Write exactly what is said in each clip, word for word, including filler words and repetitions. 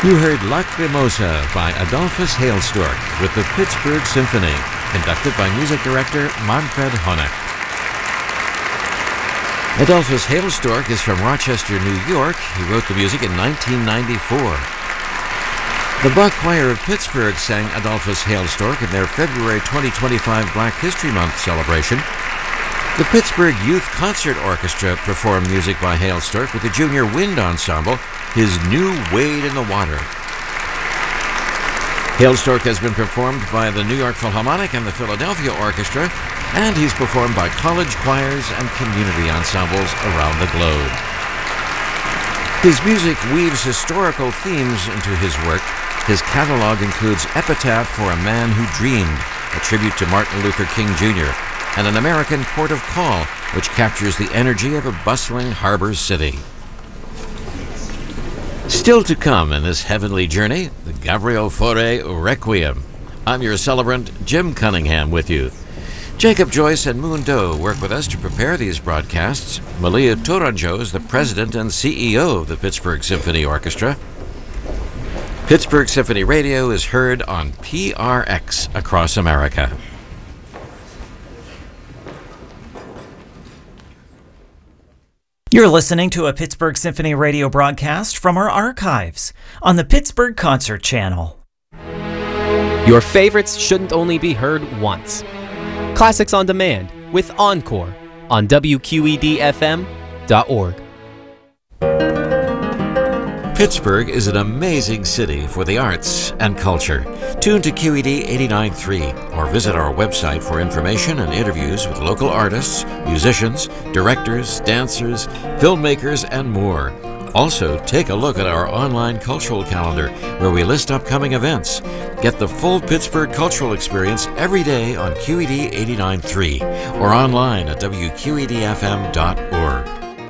You heard Lacrimosa by Adolphus Hailstork with the Pittsburgh Symphony, conducted by music director Manfred Honeck. Adolphus Hailstork is from Rochester, New York. He wrote the music in nineteen ninety-four. The Bach Choir of Pittsburgh sang Adolphus Hailstork in their February twenty twenty-five Black History Month celebration. The Pittsburgh Youth Concert Orchestra performed music by Hailstork with the Junior Wind Ensemble, his new Wade in the Water. Hailstork has been performed by the New York Philharmonic and the Philadelphia Orchestra, and he's performed by college choirs and community ensembles around the globe. His music weaves historical themes into his work. His catalog includes Epitaph for a Man Who Dreamed, a tribute to Martin Luther King Junior, and An American Port of Call, which captures the energy of a bustling harbor city. Still to come in this heavenly journey, the Gabriel Fauré Requiem. I'm your celebrant, Jim Cunningham, with you. Jacob Joyce and Moon Doe work with us to prepare these broadcasts. Malia Tourangeau is the president and C E O of the Pittsburgh Symphony Orchestra. Pittsburgh Symphony Radio is heard on P R X across America. You're listening to a Pittsburgh Symphony Radio broadcast from our archives on the Pittsburgh Concert Channel. Your favorites shouldn't only be heard once. Classics on Demand with Encore on W Q E D F M dot org. Pittsburgh is an amazing city for the arts and culture. Tune to Q E D eighty-nine point three or visit our website for information and interviews with local artists, musicians, directors, dancers, filmmakers, and more. Also, take a look at our online cultural calendar where we list upcoming events. Get the full Pittsburgh cultural experience every day on Q E D eighty-nine point three or online at W Q E D F M dot org.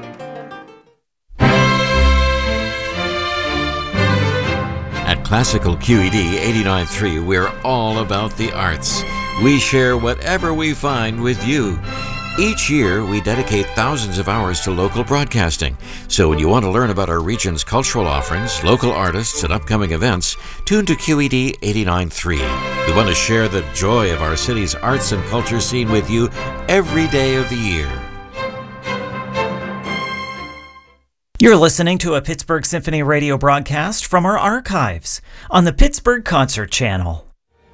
At Classical Q E D eighty-nine point three, we're all about the arts. We share whatever we find with you. Each year, we dedicate thousands of hours to local broadcasting. So when you want to learn about our region's cultural offerings, local artists, and upcoming events, tune to Q E D eighty-nine point three. We want to share the joy of our city's arts and culture scene with you every day of the year. You're listening to a Pittsburgh Symphony Radio broadcast from our archives on the Pittsburgh Concert Channel.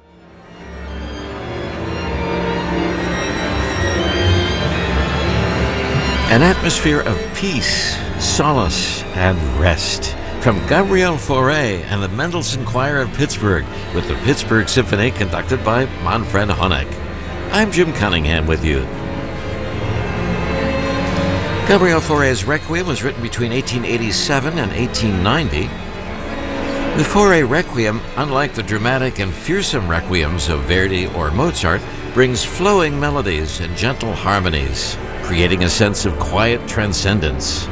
An atmosphere of peace, solace, and rest. From Gabriel Fauré and the Mendelssohn Choir of Pittsburgh with the Pittsburgh Symphony conducted by Manfred Honeck. I'm Jim Cunningham with you. Gabriel Fauré's Requiem was written between eighteen eighty-seven and eighteen ninety. The Fauré Requiem, unlike the dramatic and fearsome requiems of Verdi or Mozart, brings flowing melodies and gentle harmonies, creating a sense of quiet transcendence.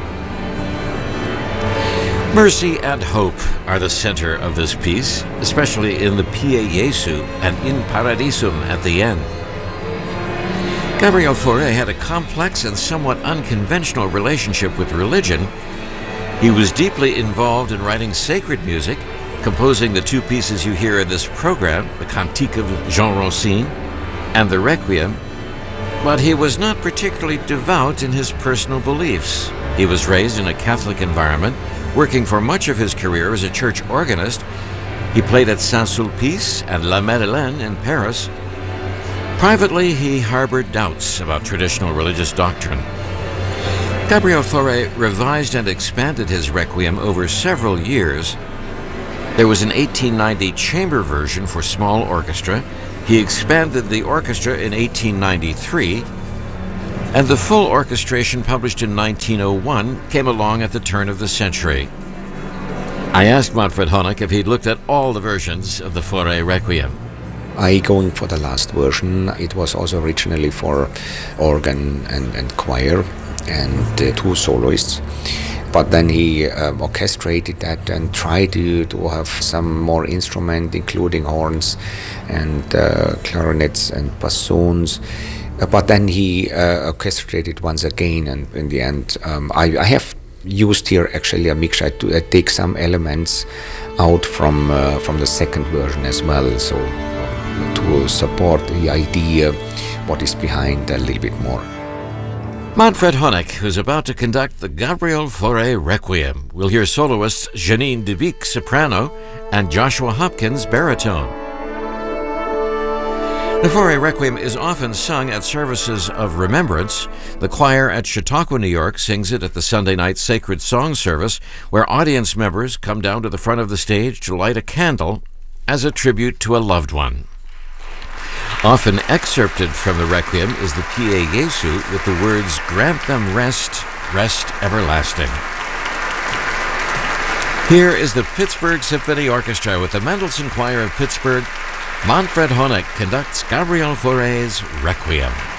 Mercy and hope are the center of this piece, especially in the Pie Jesu and In Paradisum at the end. Gabriel Fauré had a complex and somewhat unconventional relationship with religion. He was deeply involved in writing sacred music, composing the two pieces you hear in this program, the Cantique of Jean Rossini and the Requiem, but he was not particularly devout in his personal beliefs. He was raised in a Catholic environment, working for much of his career as a church organist. He played at Saint-Sulpice and La Madeleine in Paris. Privately, he harbored doubts about traditional religious doctrine. Gabriel Fauré revised and expanded his Requiem over several years. There was an eighteen ninety chamber version for small orchestra. He expanded the orchestra in eighteen ninety-three, and the full orchestration published in nineteen oh one came along at the turn of the century. I asked Manfred Honeck if he'd looked at all the versions of the Fauré Requiem. I going for the last version. It was also originally for organ and, and choir and uh, two soloists. But then he um, orchestrated that and tried to, to have some more instrument, including horns and uh, clarinets and bassoons. Uh, but then he uh, orchestrated once again, and in the end, um, I, I have used here actually a mixture. I, to, I take some elements out from uh, from the second version as well, so uh, to support the idea what is behind a little bit more. Manfred Honeck, who's about to conduct the Gabriel Fauré Requiem. We'll hear soloists Janine de Beek, soprano, and Joshua Hopkins, baritone. The Fauré Requiem is often sung at services of remembrance. The choir at Chautauqua, New York sings it at the Sunday night Sacred Song Service, where audience members come down to the front of the stage to light a candle as a tribute to a loved one. Often excerpted from the Requiem is the Pie Jesu with the words, "Grant them rest, rest everlasting." Here is the Pittsburgh Symphony Orchestra with the Mendelssohn Choir of Pittsburgh. Manfred Honeck conducts Gabriel Fauré's Requiem.